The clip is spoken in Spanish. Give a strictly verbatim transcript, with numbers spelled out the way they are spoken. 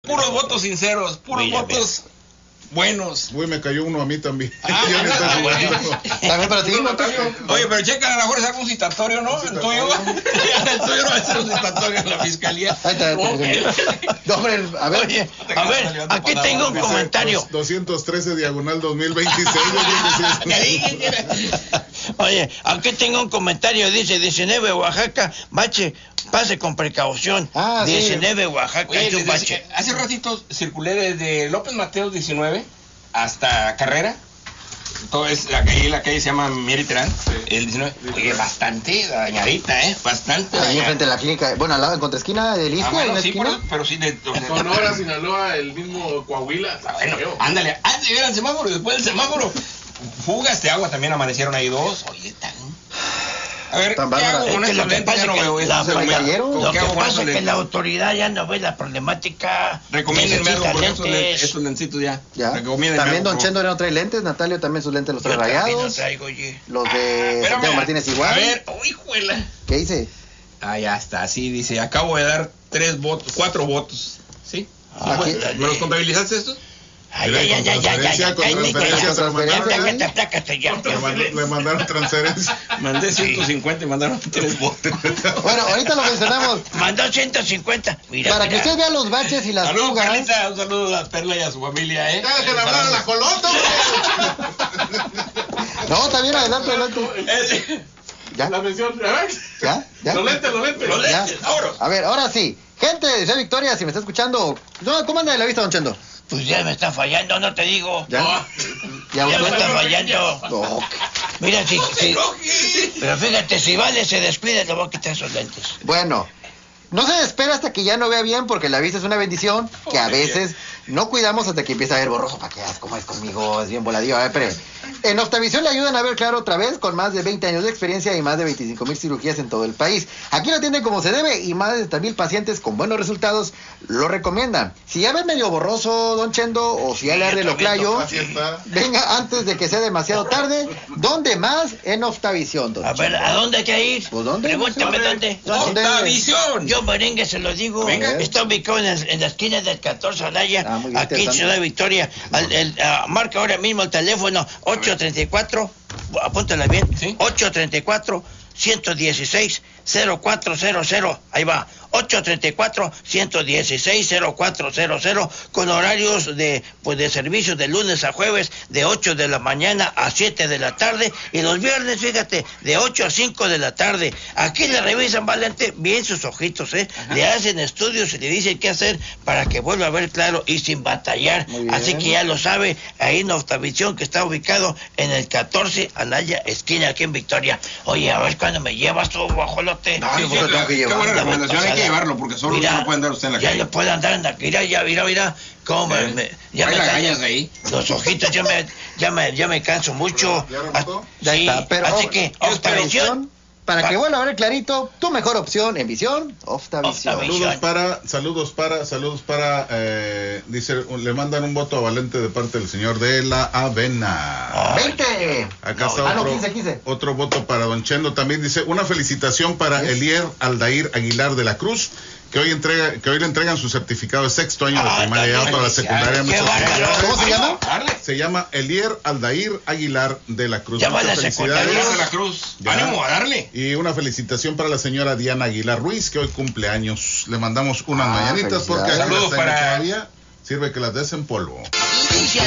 puros votos sinceros, puros mira, votos mira. buenos. Uy, me cayó uno a mí también. Ah, no, bueno. También para ti, ¿no? Oye, pero checa, a lo mejor saca un citatorio, ¿no? El tuyo, el tuyo no va a ser un citatorio en la fiscalía. No, hombre, a ver, Oye, a ver, aquí tengo un comentario. doscientos trece diagonal dos mil veintiséis. Oye, aquí tengo un comentario, dice diecinueve Oaxaca, bache, pase con precaución. Ah, diecinueve sí. Oaxaca, Oye, es un desde, bache. Hace ratito circulé desde López Mateos diecinueve hasta Carrera. Todo es, la calle, la calle se llama Mier y Terán, sí. El diecinueve. Oye, bastante dañadita, ¿eh? Bastante Ahí dañada. enfrente de la clínica, bueno, al lado, en contraesquina del Istmo, Ah, bueno, en la sí, esquina. pero, pero sí de... de Sonora, Sinaloa, el mismo Coahuila. Ah, bueno, ándale, antes de llegar al semáforo y después del semáforo. Fugas de agua también amanecieron ahí dos. Oye, tan... A ver, Tan ¿qué hago con es que estos lo que lentes? pasa Ya no que veo la- esto. ¿Se le cayeron? Lo ¿Qué que hago con pasa estos es que lentes? la autoridad ya no ve la problemática. Recomiéndenme algo necesita con estos, lentes, lentes. estos lencitos ya. Ya. Recomiéndenme También algo, Don por Chendo no trae lentes, Natalio también sus lentes los trae Yo también rayados. los traigo, oye. Los de Espérame. Santiago Martínez igual. A ver, uy, juela. ¿Qué dice? Ah, ya está, sí, dice, acabo de dar tres votos, cuatro votos. ¿Sí? Ah, Aquí- bueno, ¿Me los contabilizaste estos? Ay, ay, ay, ay, ay, ay, Transferencia, ay, con ay, transferencia, ay, se lo mandaron, ya, ¿eh? plácate, plácate, ya. Le mand- le mandaron transferencia. Mandé ciento cincuenta y mandaron tres votos. Bueno, ahorita lo mencionamos. Mandó ciento cincuenta. Mira, Para que mira. usted vea los baches y las Saludos, fugas. Carlita, un saludo a Perla y a su familia, ¿eh? Ya dejen hablar a la colota, No, está bien, adelante, adelante. Eh, ¿Ya? La mención, a ver. ¿Ya? ¿Ya? Los lentes, los lentes. Los Ya. lentes, ahora. A ver, ahora sí. Gente de Ciudad Victoria, si me está escuchando. No, ¿cómo anda de la vista, Don Chendo? Pues ya me está fallando, no te digo. ¿Ya? No. ¿Ya Ya me usted? está fallando. No. Mira, si, No se si- enoje. pero fíjate, si Vale se descuida, le voy a quitar esos lentes. Bueno, no se espera hasta que ya no vea bien, porque la vista es una bendición que a veces no cuidamos hasta que empieza a ver borroso. ¿Para qué hagas? ¿Cómo es conmigo? Es bien voladío. A ver, espere. En Oftavisión le ayudan a ver claro otra vez, con más de veinte años de experiencia y más de veinticinco mil cirugías en todo el país. Aquí lo atienden como se debe y más de setenta mil pacientes con buenos resultados lo recomiendan. Si ya ves medio borroso, Don Chendo, o si ya le arde el oclayo, Así está. venga antes de que sea demasiado tarde. ¿Dónde más? En Oftavisión, Don A ver, Chendo. ¿a dónde hay que ir? Pues, ¿dónde? Pregúntame ¿Dónde? dónde. ¿Dónde? Octavisión. Yo merengue se lo digo. Venga. Está ubicado en, el- en la esquina del catorce Alaya, Ah, muy bien, aquí en interesante. Ciudad Victoria. Al- el, ah, marca ahora mismo el teléfono ocho treinta y cuatro, apúntala bien, Sí. ocho treinta y cuatro, ciento dieciséis, cero cuatro cero cero. Ahí va, ocho treinta y cuatro, ciento dieciséis, cero cuatro cero cero, con horarios de pues de servicio de lunes a jueves, de ocho de la mañana a siete de la tarde, y los viernes, fíjate, de ocho a cinco de la tarde. Aquí le revisan, Valente, bien sus ojitos, ¿eh? Ajá. Le hacen estudios y le dicen qué hacer para que vuelva a ver claro y sin batallar. Muy bien. Así que ya lo sabe, ahí en Oftavisión, que está ubicado en el catorce Anaya, esquina aquí en Victoria. Oye, a ver cuándo me llevas tú, guajolote. No, Sí, no, sí, lo tengo que qué llevar. buena La recomendación, hay que pasada. llevarlo porque solo Mira, no puede andar usted en la ya calle. le puede andar en la mira, ya, mira, mira, cómo me, Eh, me- ya trae me las canso. gallas ahí. Los ojitos ya me, ya me, ya me canso mucho. ¿Ya remató? Ah, sí, Está, pero así que, Oftavisión, para Pa- que vuelva a ver clarito, tu mejor opción en visión, Oftavisión. Oftavisión. Saludos para, saludos para, saludos para, eh, dice, le mandan un voto a Valente de parte del señor de la Avena. veinte. Acá No, está ah, no, otro, quince, quince. otro voto para Don Chendo. También dice, una felicitación para Yes. Elier Aldair Aguilar de la Cruz, que hoy entrega, que hoy le entregan su certificado de sexto año de Ah, primaria ya también. para la secundaria. Qué Muchas bárbaro. felicidades. ¿Cómo se llama? Darle. Se llama Elier Aldair Aguilar de la Cruz. Ya va Muchas la felicidades. secundaria. Adiós de la Cruz. Ya. Ánimo a darle. Y una felicitación para la señora Diana Aguilar Ruiz, que hoy cumple años. Le mandamos unas Ah, mañanitas porque aquí Saludos las tengo para- todavía. Sirve que las des en polvo. Inicia